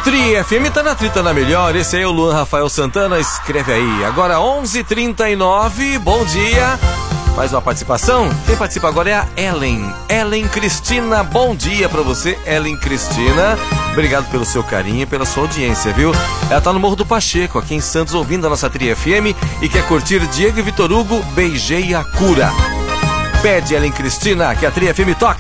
Tri FM tá na trita na melhor. Esse aí é o Luan Rafael Santana. Escreve aí. Agora 11h39. Bom dia. Mais uma participação. Quem participa agora é a Ellen. Ellen Cristina. Bom dia pra você, Ellen Cristina. Obrigado pelo seu carinho e pela sua audiência, viu? Ela tá no Morro do Pacheco, aqui em Santos, ouvindo a nossa Tri FM e quer curtir Diego e Vitor Hugo, Beijei a Cura. Pede, Ellen Cristina, que a Tri FM toca.